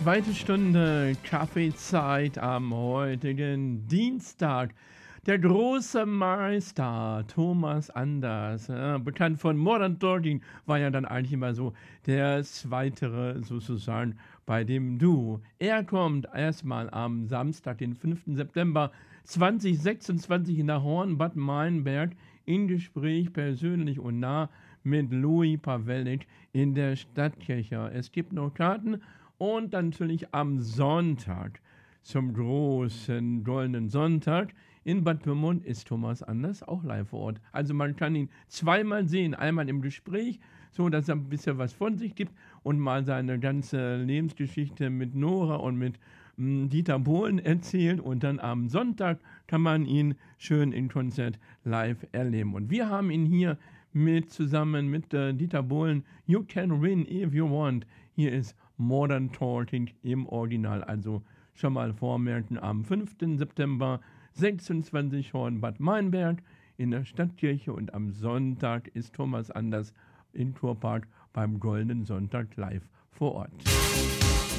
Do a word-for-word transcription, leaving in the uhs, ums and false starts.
Zweite Stunde Kaffeezeit am heutigen Dienstag. Der große Meister Thomas Anders, äh, bekannt von Modern Talking, war ja dann eigentlich immer so der Zweitere sozusagen bei dem Duo. Er kommt erstmal am Samstag, den fünften September zweitausendsechsundzwanzig in der Hornbad Meinberg in Gespräch persönlich und nah mit Louis Pawelnik in der Stadtkirche. Es gibt noch Karten und dann natürlich am Sonntag zum großen Goldenen Sonntag in Bad Pyrmont ist Thomas Anders auch live vor Ort. Also man kann ihn zweimal sehen. Einmal im Gespräch, so dass er ein bisschen was von sich gibt und mal seine ganze Lebensgeschichte mit Nora und mit mh, Dieter Bohlen erzählt. Und dann am Sonntag kann man ihn schön in Konzert live erleben. Und wir haben ihn hier mit zusammen mit äh, Dieter Bohlen. You can win if you want. Hier ist Modern Talking im Original. Also schon mal vormerken, am fünften September sechsundzwanzig Hornbad Meinberg in der Stadtkirche und am Sonntag ist Thomas Anders in Kurpark beim Goldenen Sonntag live vor Ort.